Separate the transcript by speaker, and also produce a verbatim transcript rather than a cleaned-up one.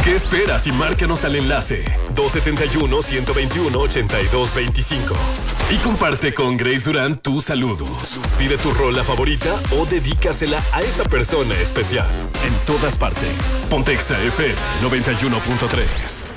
Speaker 1: ¿Qué esperas? Y márcanos al enlace dos siete uno, uno dos uno, ocho dos dos cinco y comparte con Grace Durán tus saludos. Pide tu rola favorita o dedícasela a esa persona especial. En todas partes. Pontexa F M noventa y uno punto tres.